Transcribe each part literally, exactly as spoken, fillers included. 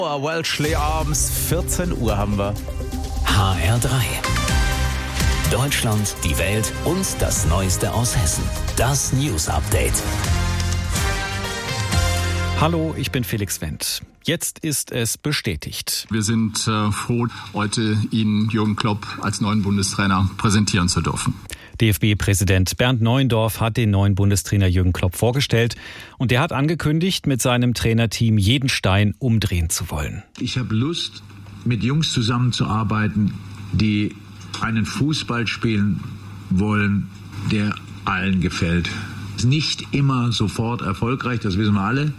Welshly abends, vierzehn Uhr haben wir. H R drei. Deutschland, die Welt und das Neueste aus Hessen. Das News Update. Hallo, ich bin Felix Wendt. Jetzt ist es bestätigt. Wir sind äh, froh, heute Ihnen Jürgen Klopp als neuen Bundestrainer präsentieren zu dürfen. D F B-Präsident Bernd Neuendorf hat den neuen Bundestrainer Jürgen Klopp vorgestellt und der hat angekündigt, mit seinem Trainerteam jeden Stein umdrehen zu wollen. Ich habe Lust, mit Jungs zusammenzuarbeiten, die einen Fußball spielen wollen, der allen gefällt. Nicht immer sofort erfolgreich, das wissen wir alle.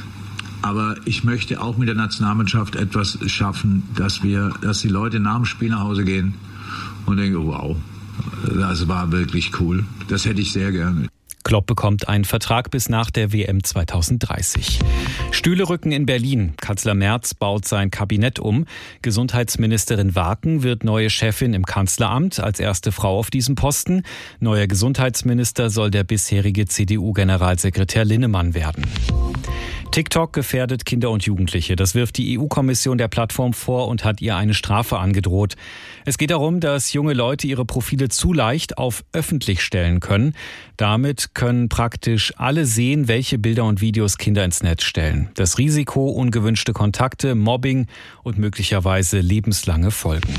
Aber ich möchte auch mit der Nationalmannschaft etwas schaffen, dass wir, dass die Leute nach dem Spiel nach Hause gehen und denken, wow, das war wirklich cool. Das hätte ich sehr gerne. Klopp bekommt einen Vertrag bis nach der W M zwanzig dreißig. Stühle rücken in Berlin. Kanzler Merz baut sein Kabinett um. Gesundheitsministerin Warken wird neue Chefin im Kanzleramt, als erste Frau auf diesem Posten. Neuer Gesundheitsminister soll der bisherige C D U-Generalsekretär Linnemann werden. TikTok gefährdet Kinder und Jugendliche. Das wirft die E U-Kommission der Plattform vor und hat ihr eine Strafe angedroht. Es geht darum, dass junge Leute ihre Profile zu leicht auf öffentlich stellen können. Damit können praktisch alle sehen, welche Bilder und Videos Kinder ins Netz stellen. Das Risiko, ungewünschte Kontakte, Mobbing und möglicherweise lebenslange Folgen.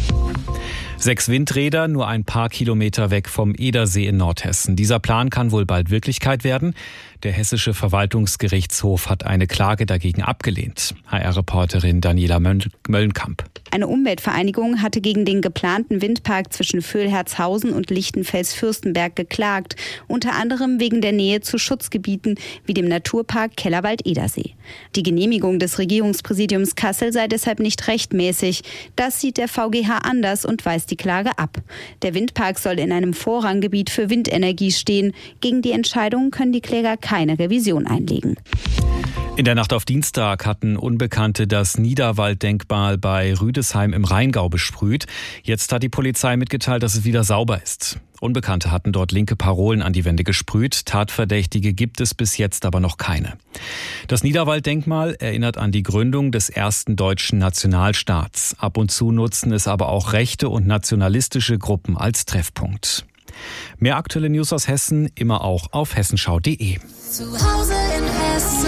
Sechs Windräder nur ein paar Kilometer weg vom Edersee in Nordhessen. Dieser Plan kann wohl bald Wirklichkeit werden. Der Hessische Verwaltungsgerichtshof hat eine Klage dagegen abgelehnt. H R-Reporterin Daniela Möllenkamp. Eine Umweltvereinigung hatte gegen den geplanten Windpark zwischen Vöhlherzhausen und Lichtenfels-Fürstenberg geklagt. Unter anderem wegen der Nähe zu Schutzgebieten wie dem Naturpark Kellerwald-Edersee. Die Genehmigung des Regierungspräsidiums Kassel sei deshalb nicht rechtmäßig. Das sieht der V G H anders und weist die Klage ab. Der Windpark soll in einem Vorranggebiet für Windenergie stehen. Gegen die Entscheidung können die Kläger keine Revision einlegen. In der Nacht auf Dienstag hatten Unbekannte das Niederwalddenkmal bei Rüdesheim im Rheingau besprüht. Jetzt hat die Polizei mitgeteilt, dass es wieder sauber ist. Unbekannte hatten dort linke Parolen an die Wände gesprüht. Tatverdächtige gibt es bis jetzt aber noch keine. Das Niederwalddenkmal erinnert an die Gründung des ersten deutschen Nationalstaats. Ab und zu nutzen es aber auch rechte und nationalistische Gruppen als Treffpunkt. Mehr aktuelle News aus Hessen immer auch auf hessenschau punkt de. Zu Hause in Hessen.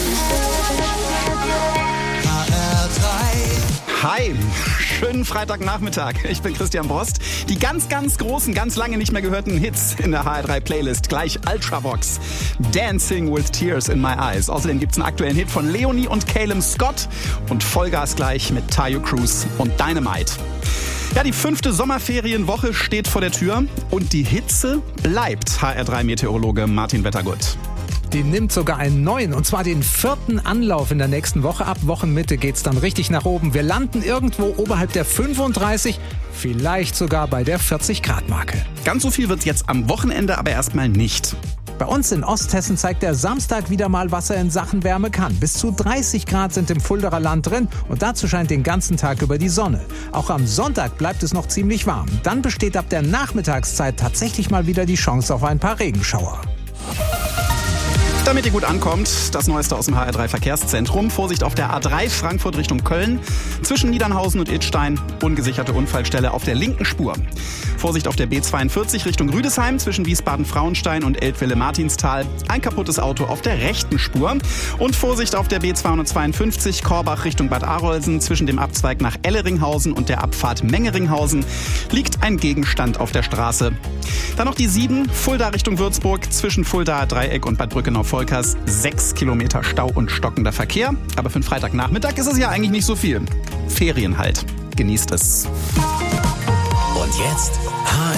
H R drei. Hi, schönen Freitagnachmittag. Ich bin Christian Brost. Die ganz, ganz großen, ganz lange nicht mehr gehörten Hits in der H R drei Playlist. Gleich Ultravox. Dancing with Tears in My Eyes. Außerdem gibt's einen aktuellen Hit von Leonie und Calum Scott. Und Vollgas gleich mit Tayo Cruz und Dynamite. Ja, die fünfte Sommerferienwoche steht vor der Tür und die Hitze bleibt, H R drei Meteorologe Martin Wettergut. Die nimmt sogar einen neuen, und zwar den vierten Anlauf in der nächsten Woche. Ab Wochenmitte geht's dann richtig nach oben. Wir landen irgendwo oberhalb der fünfunddreißig, vielleicht sogar bei der vierzig Grad Marke. Ganz so viel wird's jetzt am Wochenende aber erstmal nicht. Bei uns in Osthessen zeigt der Samstag wieder mal, was er in Sachen Wärme kann. Bis zu dreißig Grad sind im Fuldaer Land drin und dazu scheint den ganzen Tag über die Sonne. Auch am Sonntag bleibt es noch ziemlich warm. Dann besteht ab der Nachmittagszeit tatsächlich mal wieder die Chance auf ein paar Regenschauer. Damit ihr gut ankommt, das Neueste aus dem H R drei Verkehrszentrum. Vorsicht auf der A drei Frankfurt Richtung Köln. Zwischen Niedernhausen und Idstein ungesicherte Unfallstelle auf der linken Spur. Vorsicht auf der B zweiundvierzig Richtung Rüdesheim zwischen Wiesbaden-Frauenstein und Eltville-Martinstal. Ein kaputtes Auto auf der rechten Spur. Und Vorsicht auf der B zweihundertzweiundfünfzig Korbach Richtung Bad Arolsen zwischen dem Abzweig nach Elleringhausen und der Abfahrt Mengeringhausen liegt ein Gegenstand auf der Straße. Dann noch die sieben, Fulda Richtung Würzburg zwischen Fuldaer Dreieck und Bad Brückenau-Volkers. Sechs Kilometer Stau und stockender Verkehr. Aber für den Freitagnachmittag ist es ja eigentlich nicht so viel. Ferien halt. Genießt es. Und jetzt H